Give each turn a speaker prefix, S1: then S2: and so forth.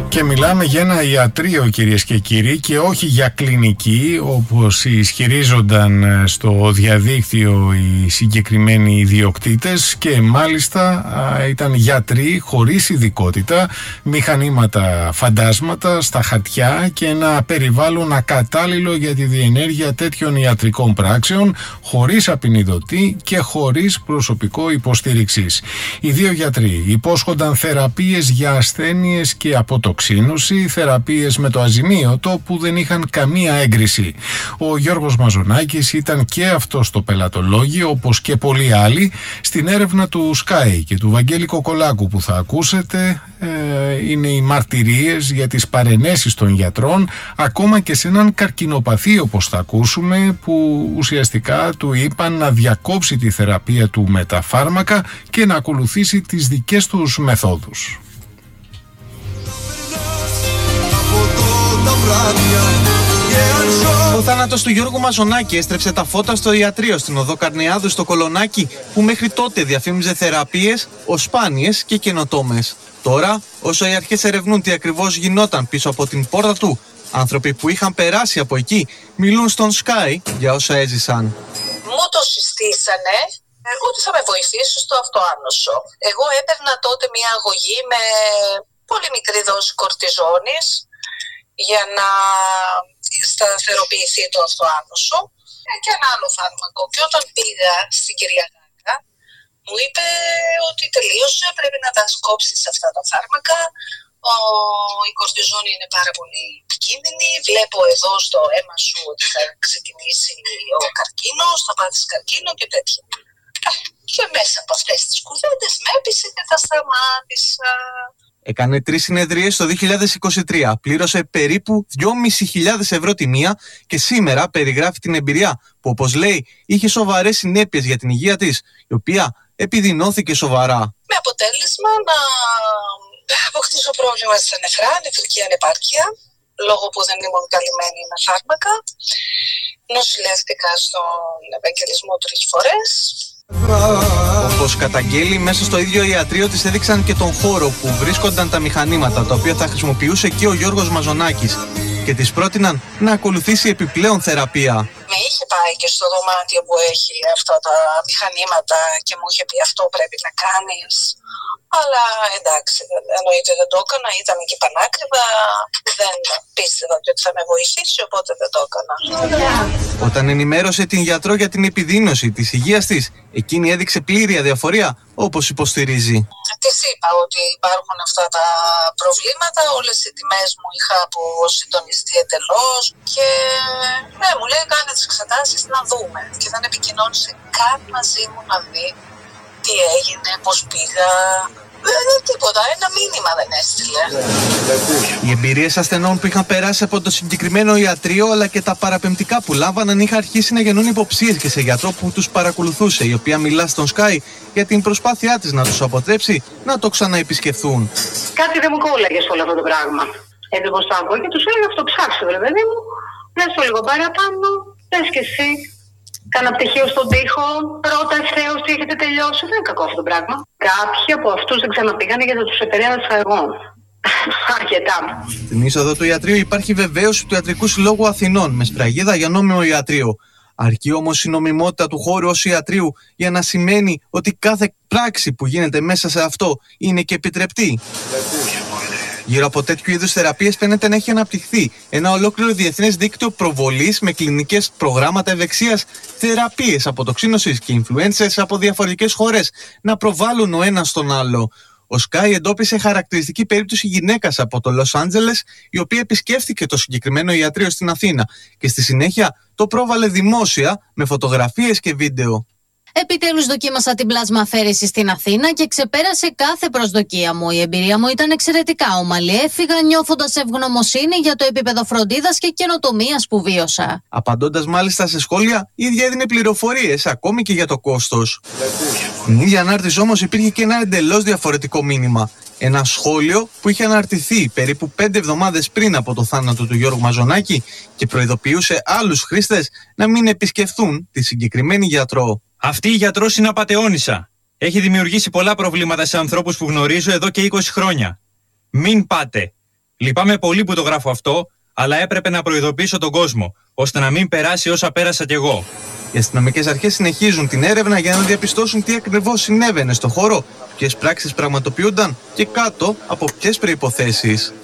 S1: Και μιλάμε για ένα ιατρείο, κυρίες και κύριοι, και όχι για κλινική, όπως ισχυρίζονταν στο διαδίκτυο οι συγκεκριμένοι ιδιοκτήτες, και μάλιστα ήταν γιατροί χωρίς ειδικότητα, μηχανήματα φαντάσματα στα χαρτιά και ένα περιβάλλον ακατάλληλο για τη διενέργεια τέτοιων ιατρικών πράξεων, χωρίς απεινιδωτή και χωρίς προσωπικό υποστήριξης. Οι δύο γιατροί υπόσχονταν θεραπείες για ασθένειες και αποτοξίνωση, θεραπείες με το αζημίωτο που δεν είχαν καμία έγκριση. Ο Γιώργος Μαζονάκης ήταν και αυτό στο πελατολόγιο, όπως και πολλοί άλλοι. Στην έρευνα του Sky και του Βαγγέλη Κοκολάκου που θα ακούσετε, είναι οι μαρτυρίες για τις παρενέσεις των γιατρών, ακόμα και σε έναν καρκινοπαθή, όπως θα ακούσουμε, που ουσιαστικά του είπαν να διακόψει τη θεραπεία του με τα φάρμακα και να ακολουθήσει τις δικές τους μεθόδους.
S2: Ο θάνατος του Γιώργου Μαζονάκη έστρεψε τα φώτα στο ιατρείο στην οδό Καρνεάδου στο Κολονάκι, που μέχρι τότε διαφήμιζε θεραπείες ως σπάνιες και καινοτόμες. Τώρα, όσο οι αρχές ερευνούν τι ακριβώς γινόταν πίσω από την πόρτα του, άνθρωποι που είχαν περάσει από εκεί μιλούν στον Sky για όσα έζησαν.
S3: Μου το συστήσανε ότι θα με βοηθήσει στο αυτοάνωσο. Εγώ έπαιρνα τότε μια αγωγή με πολύ μικρή δόση κορτιζόνης για να σταθεροποιηθεί το αυτοάνωσο και ένα άλλο φάρμακο. Και όταν πήγα στην κυρία Γάκα, μου είπε ότι τελείωσε, πρέπει να τα σκόψεις αυτά τα φάρμακα. Η κορτιζόνη είναι πάρα πολύ επικίνδυνη. Βλέπω εδώ στο αίμα σου ότι θα ξεκινήσει ο καρκίνος, θα πάθεις καρκίνο και τέτοια. Και μέσα από αυτές τις κουβέντες με έπεισε και τα σταμάτησα.
S2: Έκανε 3 συνεδρίες το 2023, πλήρωσε περίπου 2.500 ευρώ τη μία και σήμερα περιγράφει την εμπειρία που, όπως λέει, είχε σοβαρές συνέπειες για την υγεία της, η οποία επιδεινώθηκε σοβαρά.
S3: Με αποτέλεσμα να αποκτήσω πρόβλημα στα νεφρά, νεφρική ανεπάρκεια, λόγω που δεν ήμουν καλυμμένη με φάρμακα. Νοσηλεύτηκα στον Ευαγγελισμό 3 φορές.
S2: Όπως καταγγέλει, μέσα στο ίδιο ιατρείο της έδειξαν και τον χώρο που βρίσκονταν τα μηχανήματα, τα οποία θα χρησιμοποιούσε και ο Γιώργος Μαζονάκης, και της πρότειναν να ακολουθήσει επιπλέον θεραπεία.
S3: Με είχε πάει και στο δωμάτιο που έχει αυτά τα μηχανήματα και μου είχε πει αυτό πρέπει να κάνεις. Αλλά εντάξει, εννοείται δεν το έκανα, ήταν και πανάκριβα, δεν πίστευα ότι θα με βοηθήσει, οπότε δεν το έκανα.
S2: Όταν ενημέρωσε την γιατρό για την επιδείνωση της υγείας της, εκείνη έδειξε πλήρη αδιαφορία, όπως υποστηρίζει.
S3: Της είπα ότι υπάρχουν αυτά τα προβλήματα, όλες οι τιμές μου είχα αποσυντονιστεί εντελώς και ναι, μου λέει κάνε τις εξετάσεις να δούμε, και δεν επικοινώνησε καν μαζί μου να δει τι έγινε, πώς πήγα. Τίποτα, ένα μήνυμα δεν έστειλε.
S2: Οι εμπειρίες ασθενών που είχαν περάσει από το συγκεκριμένο ιατρείο, αλλά και τα παραπεμπτικά που λάμβαναν, είχαν αρχίσει να γεννούν υποψίες και σε γιατρό που τους παρακολουθούσε, η οποία μιλά στον Sky για την προσπάθειά της να τους αποτρέψει να το ξαναεπισκεφθούν.
S4: Κάτι δεν μου κόλλαγε σε όλο αυτό το πράγμα. Έτσι πως το ακούω και τους έλεγα αυτό ψάξε, βρε παιδί μου, δες το λίγο παραπάνω, δες και εσύ. Κάνα πτυχίο στον τοίχο, ρώτα ευθέως τι έχετε τελειώσει. Δεν είναι κακό αυτό το πράγμα. Κάποιοι από αυτούς δεν ξαναπήγανε γιατί τους επηρέασα εγώ. Αρκετά.
S2: Στην είσοδο του ιατρείου υπάρχει βεβαίωση του Ιατρικού Συλλόγου Αθηνών με σφραγίδα για νόμιμο ιατρείο. Αρκεί όμως η νομιμότητα του χώρου ως ιατρείου για να σημαίνει ότι κάθε πράξη που γίνεται μέσα σε αυτό είναι και επιτρεπτή. Γύρω από τέτοιου είδους θεραπείες φαίνεται να έχει αναπτυχθεί ένα ολόκληρο διεθνές δίκτυο προβολής με κλινικές προγράμματα ευεξίας, θεραπείες αποτοξίνωσης και influencers από διαφορετικές χώρες να προβάλλουν ο ένας τον άλλο. Ο Sky εντόπισε χαρακτηριστική περίπτωση γυναίκας από το Λος Άντζελες, η οποία επισκέφθηκε το συγκεκριμένο ιατρείο στην Αθήνα και στη συνέχεια το πρόβαλε δημόσια με φωτογραφίες και βίντεο.
S5: Επιτέλους δοκίμασα την πλασμαφέρεση στην Αθήνα και ξεπέρασε κάθε προσδοκία μου. Η εμπειρία μου ήταν εξαιρετικά ομαλή. Έφυγα νιώθοντας ευγνωμοσύνη για το επίπεδο φροντίδας και καινοτομίας που βίωσα.
S2: Απαντώντας μάλιστα σε σχόλια, η ίδια έδινε πληροφορίες, ακόμη και για το κόστος. Στην ίδια ανάρτηση όμως υπήρχε και ένα εντελώς διαφορετικό μήνυμα. Ένα σχόλιο που είχε αναρτηθεί περίπου 5 εβδομάδες πριν από το θάνατο του Γιώργου Μαζονάκη και προειδοποιούσε άλλους χρήστες να μην επισκεφθούν τη συγκεκριμένη γιατρό.
S6: Αυτή η γιατρός είναι απατεώνισσα. Έχει δημιουργήσει πολλά προβλήματα σε ανθρώπους που γνωρίζω εδώ και 20 χρόνια. Μην πάτε. Λυπάμαι πολύ που το γράφω αυτό, αλλά έπρεπε να προειδοποιήσω τον κόσμο, ώστε να μην περάσει όσα πέρασα κι εγώ.
S2: Οι αστυνομικές αρχές συνεχίζουν την έρευνα για να διαπιστώσουν τι ακριβώς συνέβαινε στο χώρο, ποιες πράξεις πραγματοποιούνταν και κάτω από ποιες προϋποθέσεις.